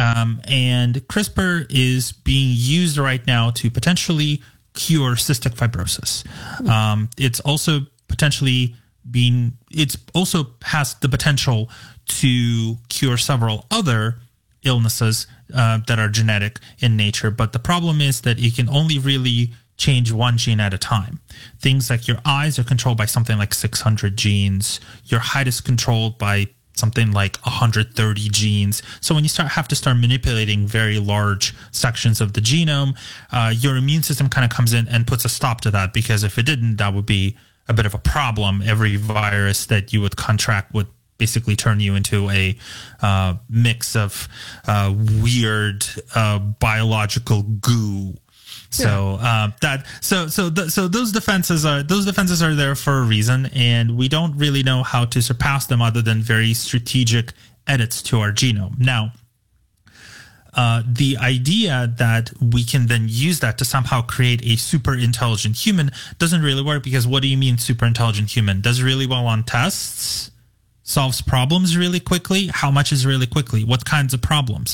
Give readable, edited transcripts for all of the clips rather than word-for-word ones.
And CRISPR is being used right now to potentially cure cystic fibrosis. It's also has the potential to cure several other illnesses that are genetic in nature. But the problem is that it can only really change one gene at a time. Things like your eyes are controlled by something like 600 genes. Your height is controlled by something like 130 genes. So when you have to start manipulating very large sections of the genome, your immune system kind of comes in and puts a stop to that, because if it didn't, that would be a bit of a problem. Every virus that you would contract would basically turn you into a mix of weird biological goo. So those defenses are there for a reason, and we don't really know how to surpass them other than very strategic edits to our genome. Now, the idea that we can then use that to somehow create a super intelligent human doesn't really work, because what do you mean super intelligent human? Does really well on tests? Solves problems really quickly? How much is really quickly? What kinds of problems?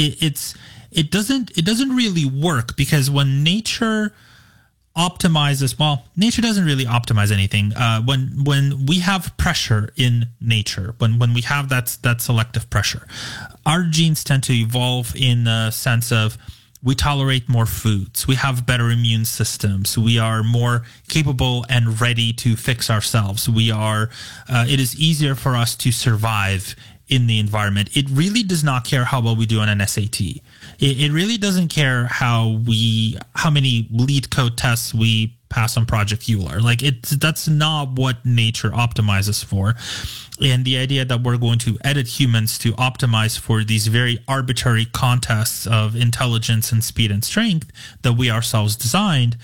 It doesn't really work, because when nature optimizes, well, nature doesn't really optimize anything. When we have pressure in nature, when we have that selective pressure, our genes tend to evolve in the sense of we tolerate more foods, we have better immune systems, we are more capable and ready to fix ourselves. It is easier for us to survive in the environment. It really does not care how well we do on an SAT. It really doesn't care how many lead code tests we pass on Project Euler. That's not what nature optimizes for. And the idea that we're going to edit humans to optimize for these very arbitrary contests of intelligence and speed and strength that we ourselves designed,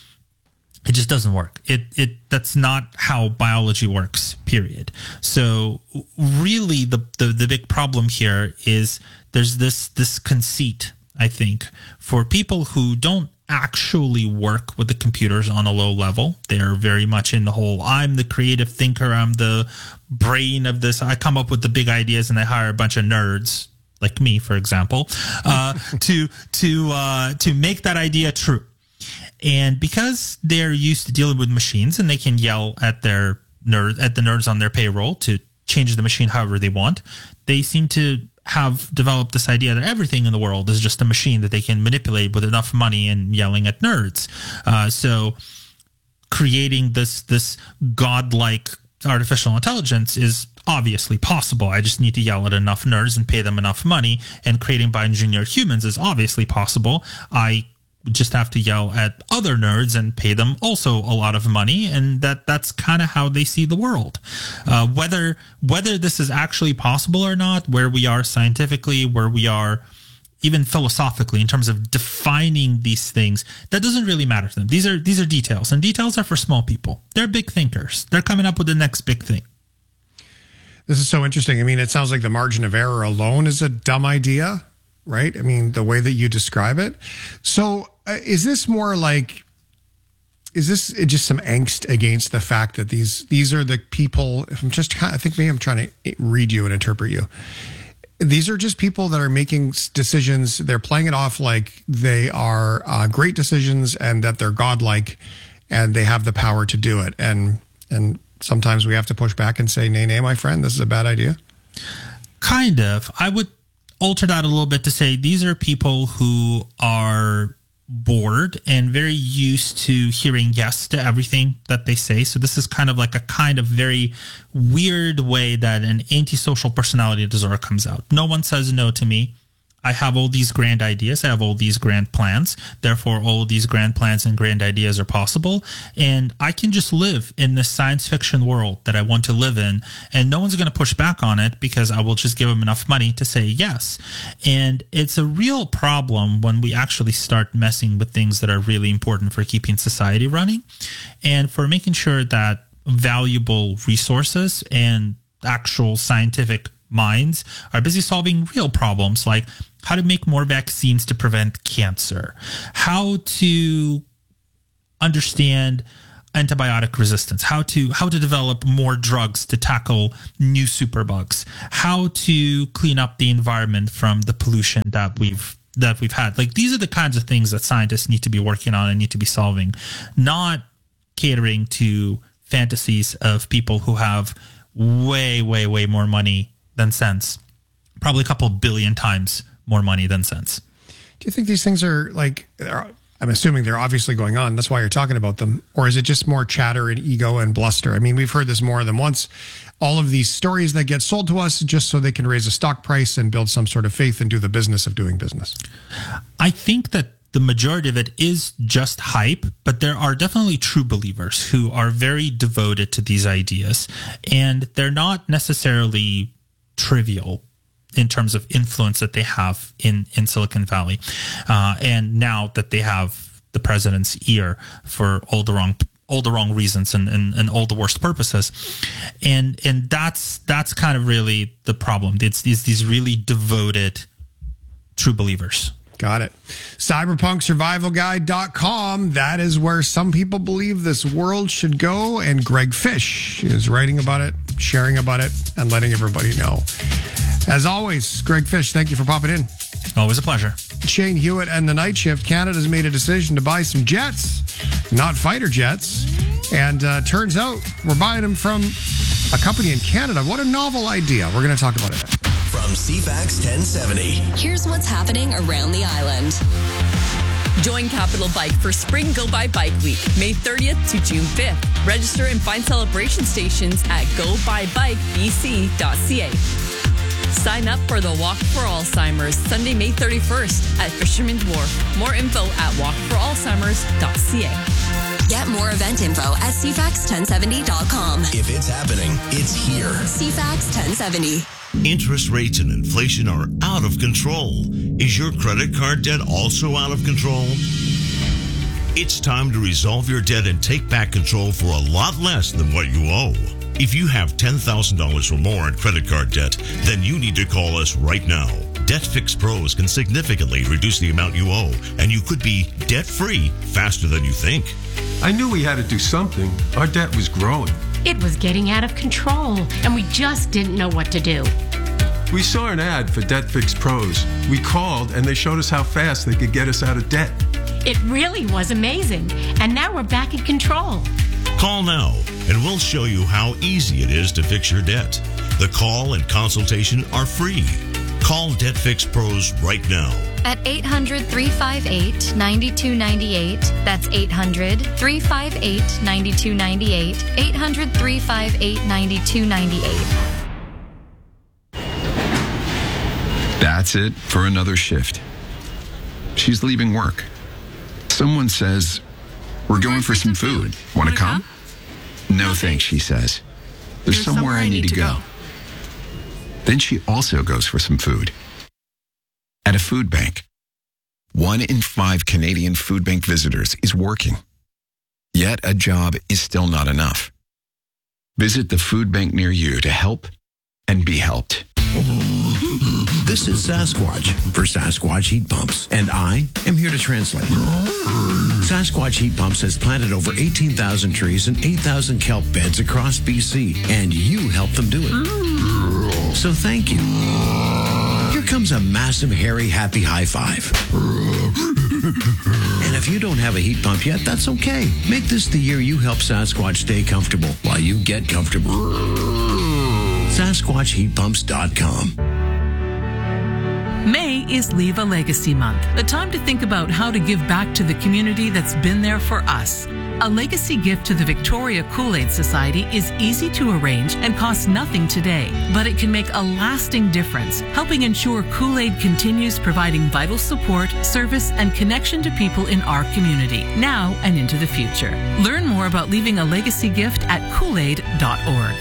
it just doesn't work. That's not how biology works, period. So really the big problem here is there's this conceit, I think, for people who don't actually work with the computers on a low level. They're very much in the whole, I'm the creative thinker, I'm the brain of this, I come up with the big ideas, and I hire a bunch of nerds like me, for example, to make that idea true. And because they're used to dealing with machines and they can yell at the nerds on their payroll to change the machine however they want, they seem to have developed this idea that everything in the world is just a machine that they can manipulate with enough money and yelling at nerds. So creating this godlike artificial intelligence is obviously possible. I just need to yell at enough nerds and pay them enough money. And creating bioengineered humans is obviously possible. I just have to yell at other nerds and pay them also a lot of money, and that's kind of how they see the world. Whether this is actually possible or not, where we are scientifically, where we are even philosophically in terms of defining these things, that doesn't really matter to them. These are details, and details are for small people. They're big thinkers. They're coming up with the next big thing. This is so interesting. I mean, it sounds like the margin of error alone is a dumb idea, right? I mean, the way that you describe it. So is this just some angst against the fact that these are the people? I think maybe I'm trying to read you and interpret you. These are just people that are making decisions. They're playing it off like they are great decisions and that they're godlike and they have the power to do it. And sometimes we have to push back and say, nay, my friend, this is a bad idea. Kind of. I would alter that a little bit to say these are people who are bored and very used to hearing yes to everything that they say. So this is kind of like a kind of very weird way that an antisocial personality disorder comes out. No one says no to me. I have all these grand ideas. I have all these grand plans. Therefore, all these grand plans and grand ideas are possible. And I can just live in this science fiction world that I want to live in. And no one's going to push back on it because I will just give them enough money to say yes. And it's a real problem when we actually start messing with things that are really important for keeping society running and for making sure that valuable resources and actual scientific minds are busy solving real problems like how to make more vaccines to prevent cancer, how to understand antibiotic resistance, how to develop more drugs to tackle new superbugs, how to clean up the environment from the pollution that we've had. Like, these are the kinds of things that scientists need to be working on and need to be solving, not catering to fantasies of people who have way, way, way more money than sense. Probably a couple billion times more money than sense. Do you think these things are like, I'm assuming they're obviously going on, that's why you're talking about them, or is it just more chatter and ego and bluster? I mean, we've heard this more than once. All of these stories that get sold to us just so they can raise a stock price and build some sort of faith and do the business of doing business. I think that the majority of it is just hype, but there are definitely true believers who are very devoted to these ideas, and they're not necessarily trivial in terms of influence that they have in Silicon Valley. And now that they have the president's ear for all the wrong reasons and all the worst purposes. And that's kind of really the problem. It's these really devoted true believers. Got it. CyberpunkSurvivalGuide.com. That is where some people believe this world should go. And Greg Fish is writing about it, sharing about it, and letting everybody know. As always, Greg Fish, thank you for popping in. Always a pleasure. Shane Hewitt and the Night Shift. Canada's made a decision to buy some jets, not fighter jets. And turns out we're buying them from a company in Canada. What a novel idea. We're going to talk about it. From CFAX 1070. Here's what's happening around the island. Join Capital Bike for Spring Go By Bike Week, May 30th to June 5th. Register and find celebration stations at gobybikebc.ca. Sign up for the Walk for Alzheimer's Sunday, May 31st at Fisherman's Wharf. More info at walkforalzheimers.ca. Get more event info at cfax1070.com. If it's happening, it's here. CFAX 1070. Interest rates and inflation are out of control. Is your credit card debt also out of control? It's time to resolve your debt and take back control for a lot less than what you owe. If you have $10,000 or more in credit card debt, then you need to call us right now. DebtFix Pros can significantly reduce the amount you owe, and you could be debt-free faster than you think. I knew we had to do something. Our debt was growing. It was getting out of control, and we just didn't know what to do. We saw an ad for DebtFix Pros. We called, and they showed us how fast they could get us out of debt. It really was amazing, and now we're back in control. Call now, and we'll show you how easy it is to fix your debt. The call and consultation are free. Call DebtFix Pros right now. At 800-358-9298. That's 800-358-9298. 800-358-9298. That's it for another shift. She's leaving work. Someone says, "We're going for some food. Want to come?" No thanks, she says. There's somewhere I need to go. Then she also goes for some food. At a food bank. 1 in 5 Canadian food bank visitors is working. Yet a job is still not enough. Visit the food bank near you to help and be helped. This is Sasquatch for Sasquatch Heat Pumps, and I am here to translate. Sasquatch Heat Pumps has planted over 18,000 trees and 8,000 kelp beds across BC, and you helped them do it. So thank you. Here comes a massive, hairy, happy high five. And if you don't have a heat pump yet, that's okay. Make this the year you help Sasquatch stay comfortable while you get comfortable. SasquatchHeatPumps.com. May is Leave a Legacy Month, a time to think about how to give back to the community that's been there for us. A legacy gift to the Victoria Kool-Aid Society is easy to arrange and costs nothing today, but it can make a lasting difference, helping ensure Kool-Aid continues providing vital support, service, and connection to people in our community, now and into the future. Learn more about leaving a legacy gift at koolaid.org.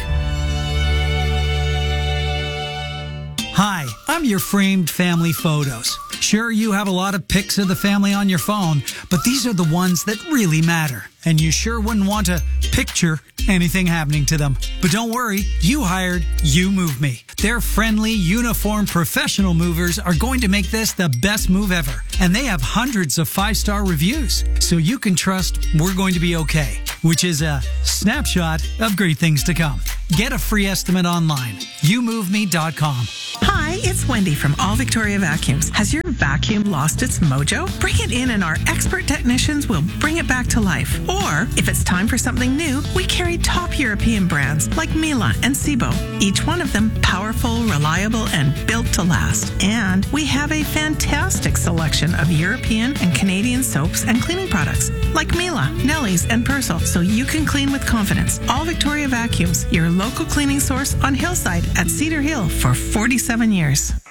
Hi, I'm your framed family photos. Sure, you have a lot of pics of the family on your phone, but these are the ones that really matter. And you sure wouldn't want to picture anything happening to them. But don't worry, you hired You Move Me. Their friendly, uniformed, professional movers are going to make this the best move ever. And they have hundreds of 5-star reviews, so you can trust we're going to be okay. which is a snapshot of great things to come. Get a free estimate online. YouMoveMe.com. Hi, it's Wendy from All Victoria Vacuums. Has your vacuum lost its mojo? Bring it in and our expert technicians will bring it back to life. Or, if it's time for something new, we carry top European brands like Miele and Sebo. Each one of them powerful, reliable, and built to last. And we have a fantastic selection of European and Canadian soaps and cleaning products like Miele, Nelly's, and Persil, so you can clean with confidence. All Victoria Vacuums, your local cleaning source on Hillside at Cedar Hill for 47 years.